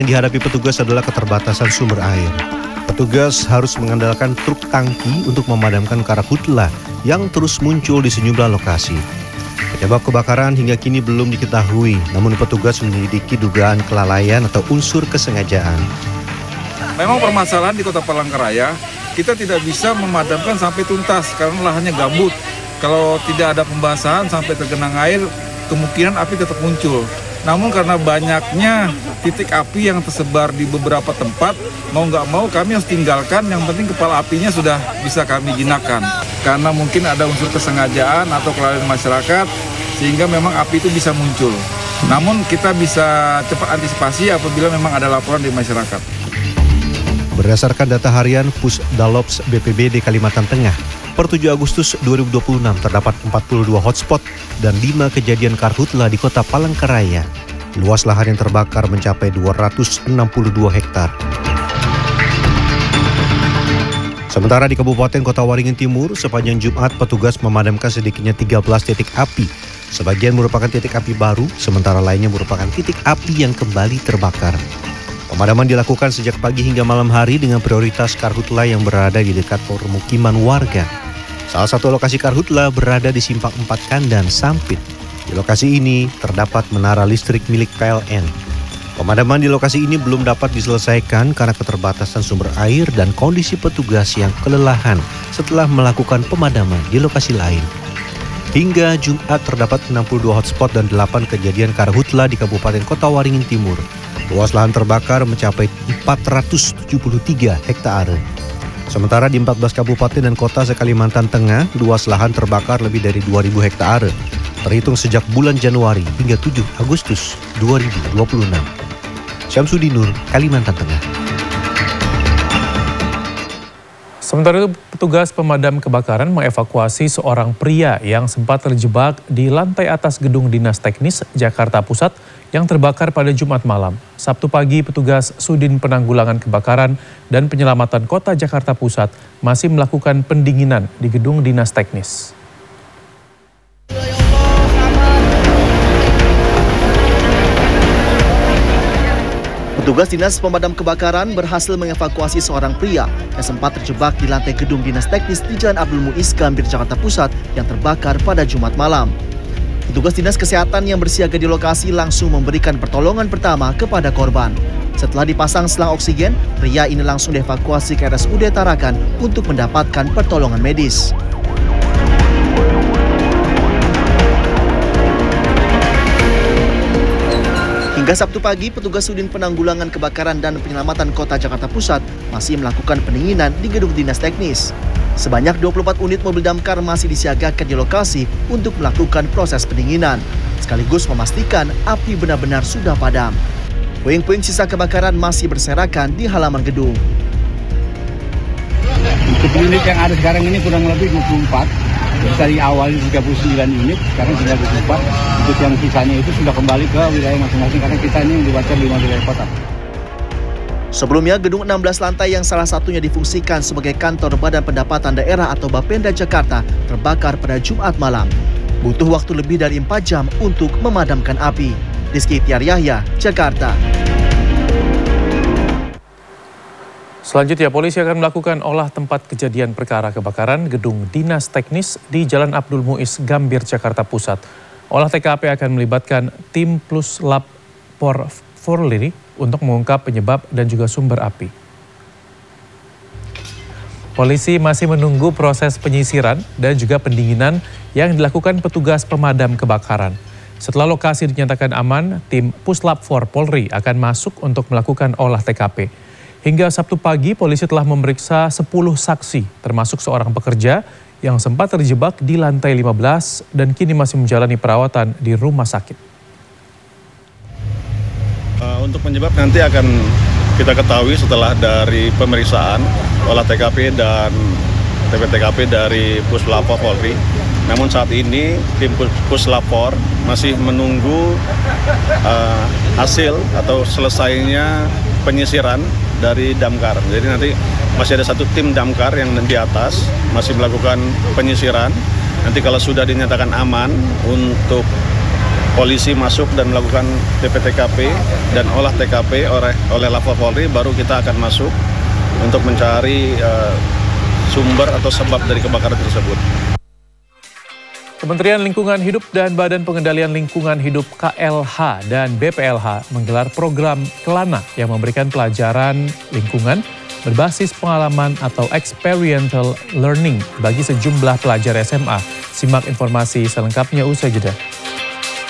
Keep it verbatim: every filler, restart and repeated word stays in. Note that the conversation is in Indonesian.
Yang dihadapi petugas adalah keterbatasan sumber air. Petugas harus mengandalkan truk tangki untuk memadamkan karhutla yang terus muncul di sejumlah lokasi. Penyebab kebakaran hingga kini belum diketahui, namun petugas menyelidiki dugaan kelalaian atau unsur kesengajaan. Memang permasalahan di Kota Palangkaraya, kita tidak bisa memadamkan sampai tuntas karena lahannya gambut. Kalau tidak ada pembasahan sampai tergenang air, kemungkinan api tetap muncul. Namun karena banyaknya titik api yang tersebar di beberapa tempat, mau nggak mau kami harus tinggalkan, yang penting kepala apinya sudah bisa kami jinakkan. Karena mungkin ada unsur kesengajaan atau kelalaian masyarakat, sehingga memang api itu bisa muncul. Namun kita bisa cepat antisipasi apabila memang ada laporan di masyarakat. Berdasarkan data harian Pusdalops B P B D Kalimantan Tengah, per tujuh Agustus dua ribu dua puluh enam terdapat empat puluh dua hotspot dan lima kejadian karhutla di Kota Palangkaraya. Luas lahan yang terbakar mencapai dua ratus enam puluh dua hektar. Sementara di Kabupaten Kota Waringin Timur, sepanjang Jumat petugas memadamkan sedikitnya tiga belas titik api. Sebagian merupakan titik api baru, sementara lainnya merupakan titik api yang kembali terbakar. Pemadaman dilakukan sejak pagi hingga malam hari dengan prioritas karhutla yang berada di dekat permukiman warga. Salah satu lokasi karhutla berada di Simpang empat Kandan, Sampit. Di lokasi ini terdapat menara listrik milik P L N. Pemadaman di lokasi ini belum dapat diselesaikan karena keterbatasan sumber air dan kondisi petugas yang kelelahan setelah melakukan pemadaman di lokasi lain. Hingga Jumat terdapat enam puluh dua hotspot dan delapan kejadian karhutla di Kabupaten Kota Waringin Timur. Luas lahan terbakar mencapai empat ratus tujuh puluh tiga hektare. Sementara di empat belas kabupaten dan kota se-Kalimantan Tengah, luas lahan terbakar lebih dari dua ribu hektare. Terhitung sejak bulan Januari hingga tujuh Agustus dua ribu dua puluh enam. Syamsuddin Nur, Kalimantan Tengah. Sementara itu, petugas pemadam kebakaran mengevakuasi seorang pria yang sempat terjebak di lantai atas gedung Dinas Teknis Jakarta Pusat yang terbakar pada Jumat malam. Sabtu pagi, petugas Sudin Penanggulangan Kebakaran dan Penyelamatan Kota Jakarta Pusat masih melakukan pendinginan di gedung Dinas Teknis. Petugas Dinas Pemadam Kebakaran berhasil mengevakuasi seorang pria yang sempat terjebak di lantai gedung Dinas Teknis di Jalan Abdul Muiz, Gambir, Jakarta Pusat yang terbakar pada Jumat malam. Petugas Dinas Kesehatan yang bersiaga di lokasi langsung memberikan pertolongan pertama kepada korban. Setelah dipasang selang oksigen, pria ini langsung dievakuasi ke R S U D Tarakan untuk mendapatkan pertolongan medis. Hingga Sabtu pagi, petugas Sudin Penanggulangan Kebakaran dan Penyelamatan Kota Jakarta Pusat masih melakukan pendinginan di gedung Dinas Teknis. Sebanyak dua puluh empat unit mobil damkar masih disiagakan di lokasi untuk melakukan proses pendinginan, sekaligus memastikan api benar-benar sudah padam. Puing-puing sisa kebakaran masih berserakan di halaman gedung. Untuk unit yang ada sekarang ini kurang lebih dua puluh empat. Dari awal tiga puluh sembilan unit, sekarang sudah dua puluh empat. Untuk yang sisanya itu sudah kembali ke wilayah masing-masing karena kita ini yang dibaca lima wilayah kota. Sebelumnya, gedung enam belas lantai yang salah satunya difungsikan sebagai kantor Badan Pendapatan Daerah atau Bapenda Jakarta terbakar pada Jumat malam. Butuh waktu lebih dari empat jam untuk memadamkan api. Rizky Tiar Yahya, Jakarta. Selanjutnya, polisi akan melakukan olah tempat kejadian perkara kebakaran gedung Dinas Teknis di Jalan Abdul Muiz, Gambir, Jakarta Pusat. Olah T K P akan melibatkan tim Puslap Polri untuk mengungkap penyebab dan juga sumber api. Polisi masih menunggu proses penyisiran dan juga pendinginan yang dilakukan petugas pemadam kebakaran. Setelah lokasi dinyatakan aman, tim Puslap Polri akan masuk untuk melakukan olah T K P. Hingga Sabtu pagi, polisi telah memeriksa sepuluh saksi, termasuk seorang pekerja yang sempat terjebak di lantai lima belas dan kini masih menjalani perawatan di rumah sakit. Uh, untuk penyebab nanti akan kita ketahui setelah dari pemeriksaan olah T K P dan T P T K P dari Puslap Polri. Namun saat ini tim Puslap masih menunggu uh, hasil atau selesainya penyisiran dari damkar. Jadi nanti masih ada satu tim damkar yang di atas masih melakukan penyisiran. Nanti kalau sudah dinyatakan aman untuk polisi masuk dan melakukan T P T K P dan olah T K P oleh oleh Lapa Polri, baru kita akan masuk untuk mencari uh, sumber atau sebab dari kebakaran tersebut. Kementerian Lingkungan Hidup dan Badan Pengendalian Lingkungan Hidup K L H dan B P L H menggelar program Kelana yang memberikan pelajaran lingkungan berbasis pengalaman atau experiential learning bagi sejumlah pelajar S M A. Simak informasi selengkapnya usai jeda.